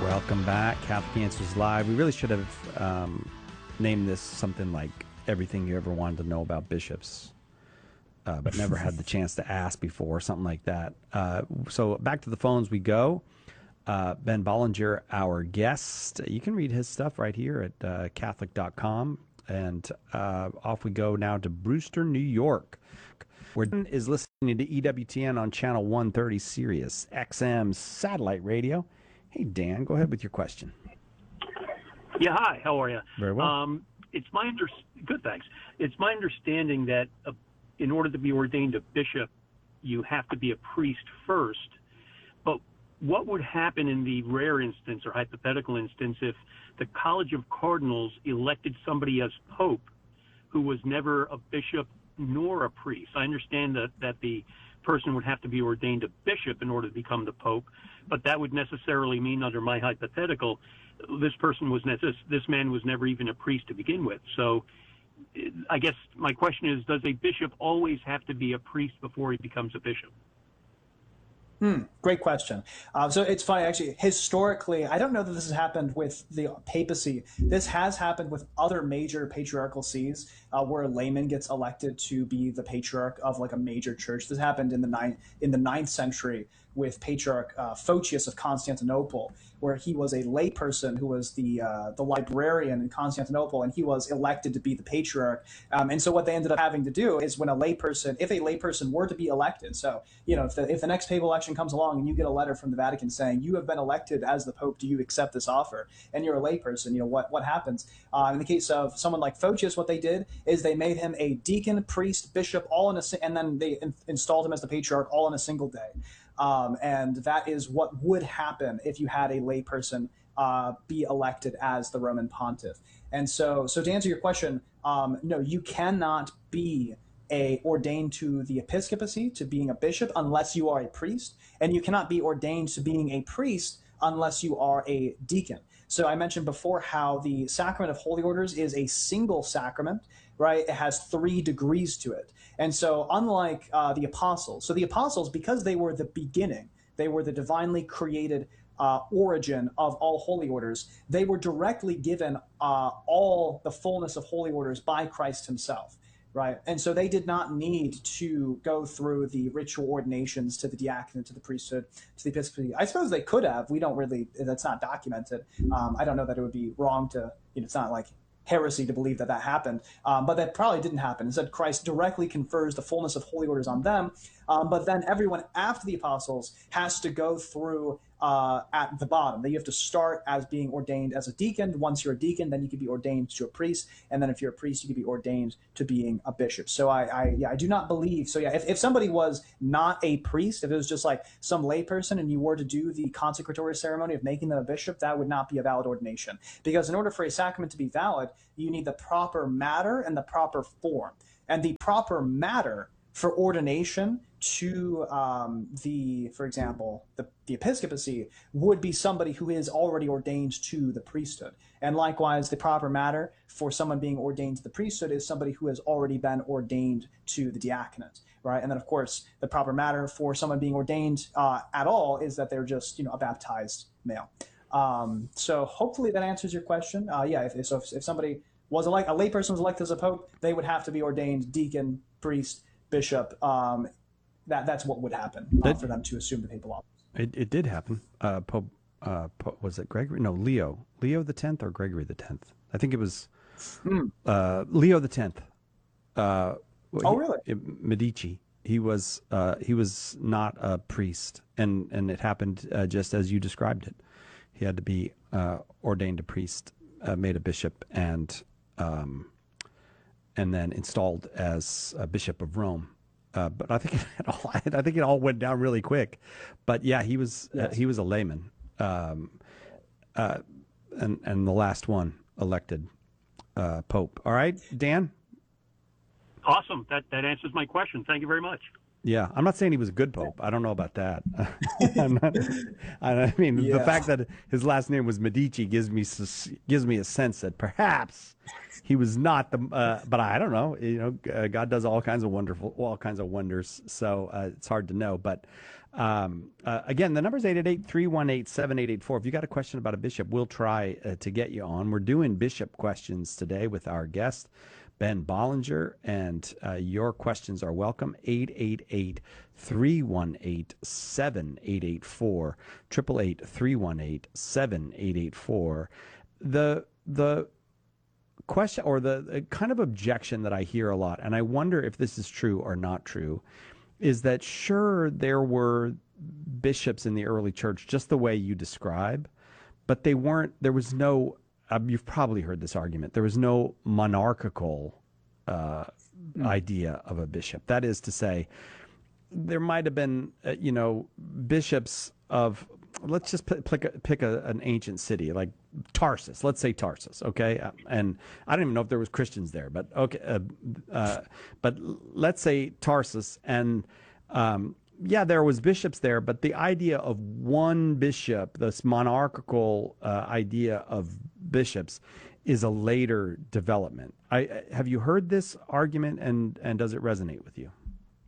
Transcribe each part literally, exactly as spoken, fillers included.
Welcome back, Catholic Answers Live. We really should have um, named this something like everything you ever wanted to know about bishops, uh, but never had the chance to ask before, something like that. Uh, so back to the phones we go. Uh, Ben Bollinger, our guest. You can read his stuff right here at uh, Catholic dot com. And uh, off we go now to Brewster, New York, where Dan is listening to E W T N on channel one thirty Sirius X M satellite radio. Hey, Dan, go ahead with your question. Yeah, hi. How are you? Very well. Um, it's my under- good, thanks. It's my understanding that uh, in order to be ordained a bishop, you have to be a priest first. But what would happen in the rare instance or hypothetical instance if the College of Cardinals elected somebody as pope who was never a bishop nor a priest? I understand that, that the person would have to be ordained a bishop in order to become the pope, but that would necessarily mean, under my hypothetical, this person was necess- this man was never even a priest to begin with. So I guess my question is, does a bishop always have to be a priest before he becomes a bishop? Hmm, great question. Uh, so it's funny, actually, historically, I don't know that this has happened with the papacy. This has happened with other major patriarchal sees uh, where a layman gets elected to be the patriarch of like a major church. This happened in the ninth, in the ninth century with Patriarch uh, Photius of Constantinople, where he was a layperson who was the uh, the librarian in Constantinople, and he was elected to be the patriarch. Um, and so what they ended up having to do is when a layperson, if a layperson were to be elected, so, you know, if the, if the next papal election comes along and you get a letter from the Vatican saying, you have been elected as the Pope, do you accept this offer? And you're a layperson, you know, what, what happens? Uh, in the case of someone like Photius, what they did is they made him a deacon, priest, bishop, all in a, and then they in, installed him as the patriarch all in a single day. Um, and that is what would happen if you had a layperson uh, be elected as the Roman pontiff. And so, so to answer your question, um, no, you cannot be a ordained to the episcopacy, to being a bishop, unless you are a priest, and you cannot be ordained to being a priest unless you are a deacon. So I mentioned before how the sacrament of holy orders is a single sacrament, right? It has three degrees to it. And so unlike uh, the apostles, so the apostles, because they were the beginning, they were the divinely created uh, origin of all holy orders, they were directly given uh, all the fullness of holy orders by Christ himself. Right. And so they did not need to go through the ritual ordinations to the diaconate, to the priesthood, to the episcopacy. I suppose they could have. We don't really, that's not documented. Um, I don't know that it would be wrong to, you know, it's not like heresy to believe that that happened, um, but that probably didn't happen. Instead, Christ directly confers the fullness of holy orders on them, um, but then everyone after the apostles has to go through uh, at the bottom. That you have to start as being ordained as a deacon. Once you're a deacon, then you can be ordained to a priest, and then if you're a priest, you can be ordained to being a bishop. So I, I yeah, I do not believe. So yeah, if, if somebody was not a priest, if it was just like some layperson, and you were to do the consecratory ceremony of making them a bishop, that would not be a valid ordination. Because in order for a sacrament to be valid, you need the proper matter and the proper form. And the proper matter for ordination to um, the, for example, the, the episcopacy would be somebody who is already ordained to the priesthood. And likewise, the proper matter for someone being ordained to the priesthood is somebody who has already been ordained to the diaconate, right? And then, of course, the proper matter for someone being ordained uh, at all is that they're just, you know, a baptized male. Um, so hopefully that answers your question. Uh, yeah, if, so if, if somebody was elect, a layperson was elected as a pope, they would have to be ordained deacon, priest, bishop. Um, that that's what would happen uh, That, for them to assume the papal office. It, it did happen. Uh, Pope, uh, Pope, was it Gregory? No, Leo. Leo the tenth or Gregory the tenth? I think it was Mm. uh, Leo the tenth. Uh, Oh, he- really? Medici. He was uh, he was not a priest, and and it happened uh, just as you described it. He had to be uh, ordained a priest, uh, made a bishop, and um, and then installed as a bishop of Rome. Uh, but I think it all, I think it all went down really quick. But yeah, he was Yes. uh, he was a layman, um, uh, and and the last one elected uh, pope. All right, Dan. Awesome. That that answers my question. Thank you very much. Yeah, I'm not saying he was a good pope. I don't know about that. I'm not, I mean, the Yeah. fact that his last name was Medici gives me sus- gives me a sense that perhaps he was not the. Uh, but I don't know. You know, uh, God does all kinds of wonderful, all kinds of wonders. So uh, it's hard to know. But Um, uh, again, the number is eight eight eight, three one eight, seven eight eight four. If you got a question about a bishop, we'll try uh, to get you on. We're doing bishop questions today with our guest, Ben Bollinger, and uh, your questions are welcome. eight eight eight, three one eight, seven eight eight four, eight eight eight, three one eight, seven eight eight four. The, the question or the, the kind of objection that I hear a lot, and I wonder if this is true or not true, is that sure, there were bishops in the early church just the way you describe, but they weren't, there was no, uh, you've probably heard this argument, there was no monarchical uh, mm. idea of a bishop. That is to say, there might have been, uh, you know, bishops of, let's just pick, pick, a, pick a, an ancient city like Tarsus. Let's say Tarsus, okay? And I don't even know if there was Christians there, but okay. Uh, uh, but let's say Tarsus, and um, yeah, there was bishops there, but the idea of one bishop, this monarchical uh, idea of bishops, is a later development. I, have you heard this argument, and and does it resonate with you?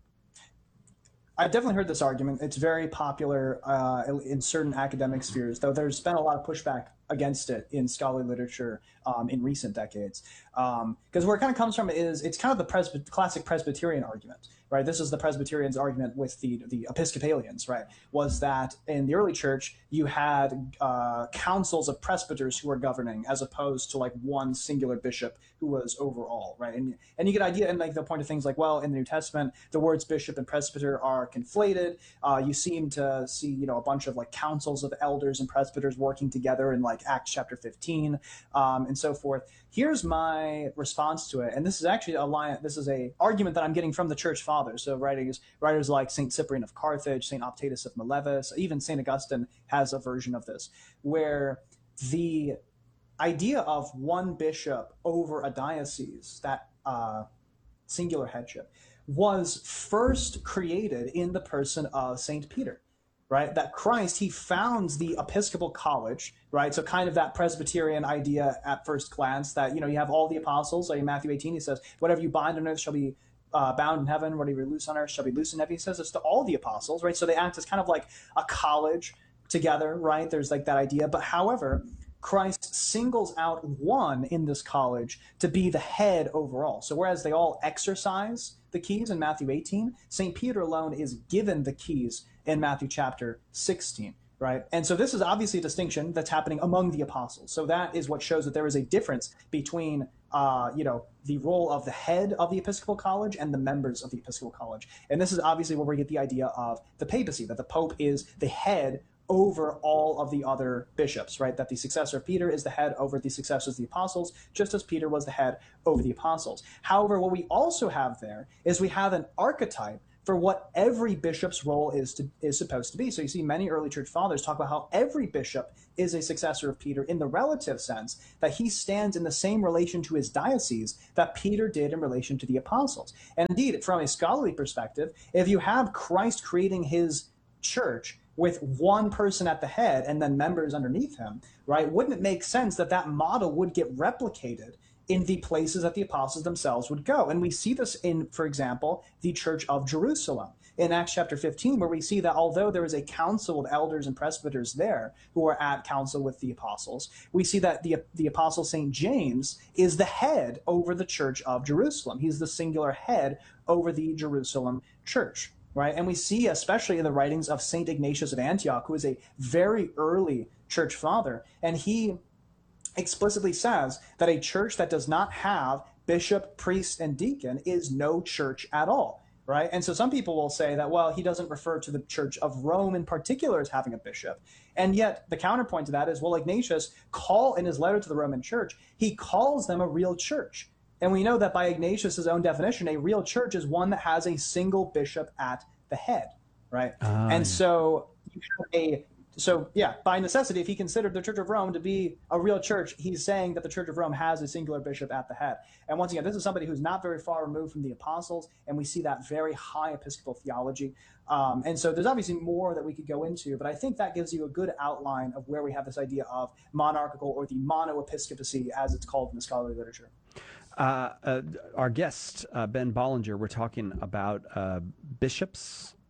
I've definitely heard this argument. It's very popular uh, in certain academic spheres, though there's been a lot of pushback against it in scholarly literature um, in recent decades. Because um, where it kind of comes from is it's kind of the Presby- classic Presbyterian argument, right? This is the Presbyterians' argument with the, the Episcopalians, right? Was that in the early church, you had uh, councils of presbyters who were governing as opposed to like one singular bishop who was overall, right? And and you get idea, and like the point of things like, well, in the New Testament, the words bishop and presbyter are conflated. Uh, you seem to see, you know, a bunch of like councils of elders and presbyters working together in like Acts chapter fifteen um, and so forth. Here's my response to it, and this is actually a line. This is a argument that I'm getting from the church fathers. So writers writers like Saint Cyprian of Carthage, Saint Optatus of Miletus, even Saint Augustine has a version of this, where the idea of one bishop over a diocese, that uh, singular headship, was first created in the person of Saint Peter. Right, that Christ, he founds the Episcopal College, right? So kind of that Presbyterian idea at first glance that, you know, you have all the apostles. So in Matthew eighteen, he says, whatever you bind on earth shall be uh, bound in heaven, whatever you loose on earth shall be loose in heaven. He says it's to all the apostles, right? So they act as kind of like a college together, right? There's like that idea. But however, Christ singles out one in this college to be the head overall. So whereas they all exercise the keys in Matthew eighteen, Saint Peter alone is given the keys in Matthew chapter sixteen, right? And so this is obviously a distinction that's happening among the apostles. So that is what shows that there is a difference between, uh, you know, the role of the head of the Episcopal College and the members of the Episcopal College. And this is obviously where we get the idea of the papacy, that the Pope is the head over all of the other bishops, right? That the successor of Peter is the head over the successors of the apostles, just as Peter was the head over the apostles. However, what we also have there is we have an archetype for what every bishop's role is to, is supposed to be. So you see many early church fathers talk about how every bishop is a successor of Peter in the relative sense, that he stands in the same relation to his diocese that Peter did in relation to the apostles. And indeed, from a scholarly perspective, if you have Christ creating his church with one person at the head and then members underneath him, right, wouldn't it make sense that that model would get replicated in the places that the apostles themselves would go? And we see this in, for example, the Church of Jerusalem in Acts chapter fifteen, where we see that although there is a council of elders and presbyters there who are at council with the apostles, we see that the, the apostle Saint James is the head over the Church of Jerusalem. He's the singular head over the Jerusalem church, right? And we see, especially in the writings of Saint Ignatius of Antioch, who is a very early church father, and he explicitly says that a church that does not have bishop, priest, and deacon is no church at all, right? And so some people will say that, well, he doesn't refer to the Church of Rome in particular as having a bishop. And yet the counterpoint to that is, well, Ignatius call in his letter to the Roman church, he calls them a real church. And we know that by Ignatius's own definition, a real church is one that has a single bishop at the head, right? Uh, and yeah. so you have a So, yeah, by necessity, if he considered the Church of Rome to be a real church, he's saying that the Church of Rome has a singular bishop at the head. And once again, this is somebody who's not very far removed from the apostles, and we see that very high episcopal theology. Um, and so there's obviously more that we could go into, but I think that gives you a good outline of where we have this idea of monarchical, or the monoepiscopacy, as it's called in the scholarly literature. Uh, uh, our guest, uh, Ben Bollinger, we're talking about uh, bishops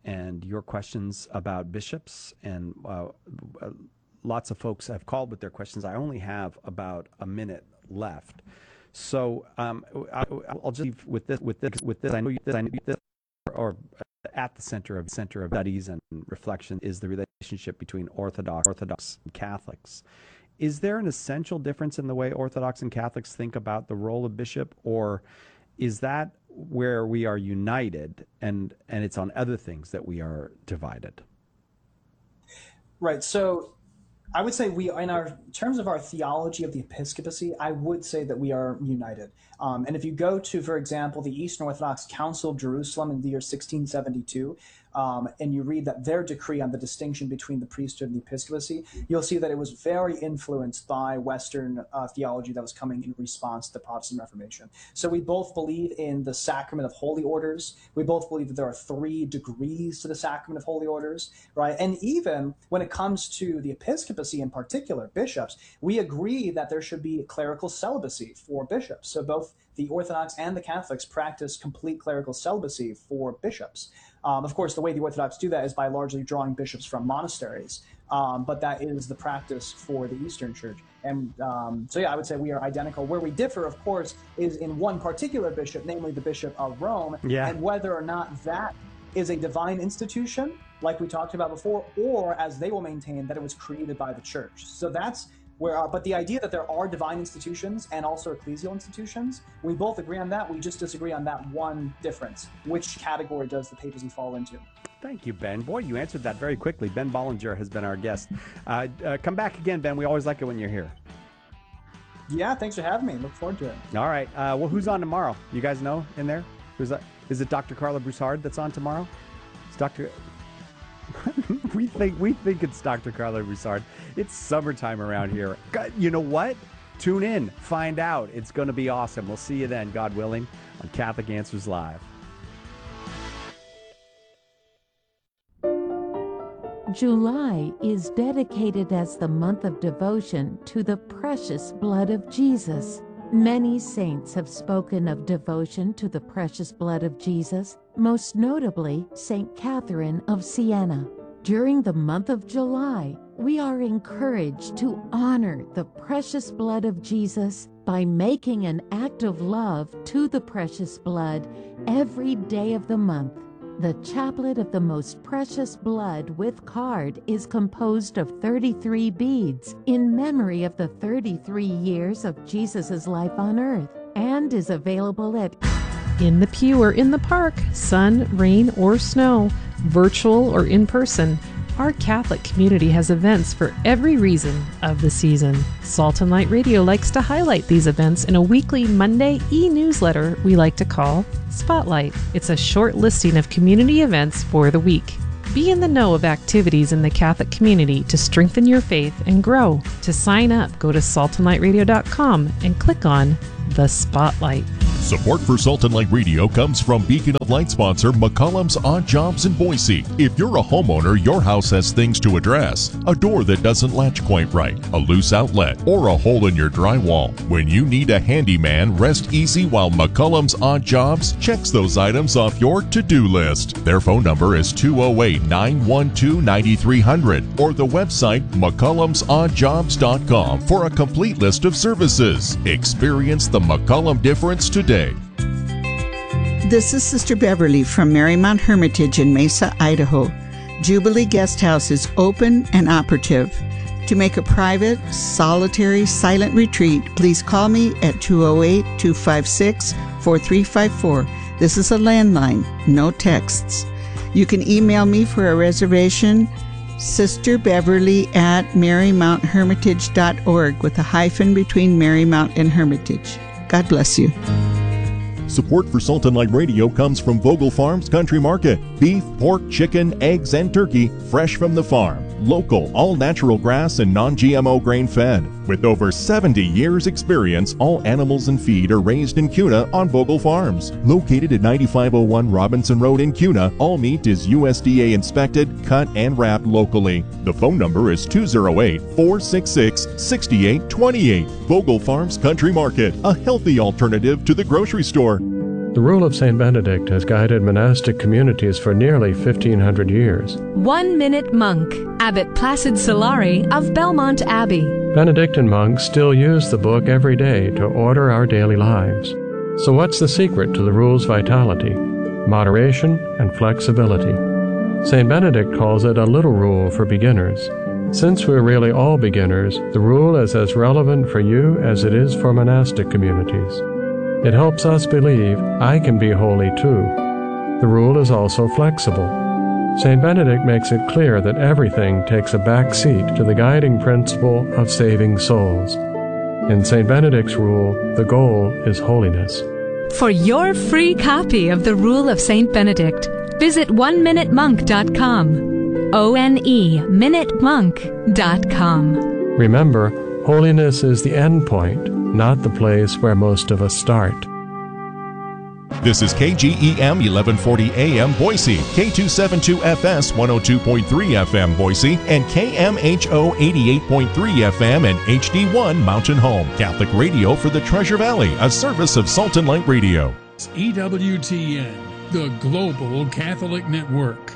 and your questions about bishops. And uh, uh, lots of folks have called with their questions. I only have about a minute left. So um, I, I'll just leave with this. With this, with this, I know this. I know this. Or at the center of center of studies and reflection is the relationship between Orthodox, Orthodox and Catholics. Is there an essential difference in the way Orthodox and Catholics think about the role of bishop, or is that where we are united and and it's on other things that we are divided? Right. So I would say we, in our in terms of our theology of the episcopacy, I would say that we are united. Um, and if you go to, for example, the Eastern Orthodox Council of Jerusalem in the year sixteen seventy-two, um, and you read that their decree on the distinction between the priesthood and the episcopacy, you'll see that it was very influenced by Western uh, theology that was coming in response to the Protestant Reformation. So we both believe in the sacrament of holy orders. We both believe that there are three degrees to the sacrament of holy orders, right? And even when it comes to the episcopacy in particular, bishops, we agree that there should be clerical celibacy for bishops. So both the Orthodox and the Catholics practice complete clerical celibacy for bishops. Um, of course, the way the Orthodox do that is by largely drawing bishops from monasteries, um, but that is the practice for the Eastern Church. And um, so, yeah, I would say we are identical. Where we differ, of course, is in one particular bishop, namely the Bishop of Rome, yeah. and whether or not that is a divine institution, like we talked about before, or as they will maintain, that it was created by the Church. So that's where, uh, but the idea that there are divine institutions and also ecclesial institutions, we both agree on that. We just disagree on that one difference. Which category does the papacy fall into? Thank you, Ben. Boy, you answered that very quickly. Ben Bollinger has been our guest. Uh, uh, come back again, Ben. We always like it when you're here. Yeah, thanks for having me. Look forward to it. All right. Uh, well, who's on tomorrow? You guys know in there? Who's that? Is it Doctor Carla Broussard that's on tomorrow? It's Doctor we think we think it's Doctor Carla Broussard. It's summertime around here. God, you know what? Tune in, find out. It's going to be awesome. We'll see you then, God willing, on Catholic Answers Live. July is dedicated as the month of devotion to the precious blood of Jesus. Many saints have spoken of devotion to the precious blood of Jesus, most notably Saint Catherine of Siena. During the month of July, we are encouraged to honor the precious blood of Jesus by making an act of love to the precious blood every day of the month. The Chaplet of the Most Precious Blood with card is composed of thirty-three beads in memory of the thirty-three years of Jesus' life on earth, and is available at in the pew or in the park, sun, rain, or snow, virtual or in person. Our Catholic community has events for every reason of the season. Salt and Light Radio likes to highlight these events in a weekly Monday e-newsletter we like to call Spotlight. It's a short listing of community events for the week. Be in the know of activities in the Catholic community to strengthen your faith and grow. To sign up, go to salt and light radio dot com and click on the Spotlight. Support for Salt and Light Radio comes from Beacon of Light sponsor McCollum's Odd Jobs in Boise. If you're a homeowner, your house has things to address. A door that doesn't latch quite right, a loose outlet, or a hole in your drywall. When you need a handyman, rest easy while McCollum's Odd Jobs checks those items off your to-do list. Their phone number is two oh eight, nine one two, nine three hundred or the website mccollums odd jobs dot com for a complete list of services. Experience the McCollum difference today. This is Sister Beverly from Marymount Hermitage in Mesa, Idaho. Jubilee Guest House is open and operative. To make a private, solitary, silent retreat, please call me at two oh eight, two five six, four three five four. This is a landline, no texts. You can email me for a reservation, Sister Beverly at marymount hermitage dot org with a hyphen between Marymount and Hermitage. God bless you. Support for Salt and Light Radio comes from Vogel Farms Country Market. Beef, pork, chicken, eggs, and turkey, fresh from the farm. Local, all-natural grass and non-G M O grain-fed. With over seventy years experience, all animals and feed are raised in Kuna on Vogel Farms. Located at ninety-five oh one Robinson Road in Kuna, all meat is U S D A inspected, cut, and wrapped locally. The phone number is two oh eight, four six six, six eight two eight. Vogel Farms Country Market, a healthy alternative to the grocery store. The rule of Saint Benedict has guided monastic communities for nearly fifteen hundred years. One Minute Monk, Abbot Placid Solari of Belmont Abbey. Benedictine monks still use the book every day to order our daily lives. So what's the secret to the rule's vitality? Moderation and flexibility. Saint Benedict calls it a little rule for beginners. Since we're really all beginners, the rule is as relevant for you as it is for monastic communities. It helps us believe I can be holy too. The rule is also flexible. Saint Benedict makes it clear that everything takes a back seat to the guiding principle of saving souls. In Saint Benedict's rule, the goal is holiness. For your free copy of the Rule of Saint Benedict, visit one minute monk dot com. O N E minute monk dot com. Remember, holiness is the end point, not the place where most of us start. This is K G E M eleven forty A M Boise, K two seventy-two F S one oh two point three F M Boise, and K M H O eighty-eight point three F M and H D one Mountain Home. Catholic radio for the Treasure Valley, a service of Salt and Light Radio. E W T N, the Global Catholic Network.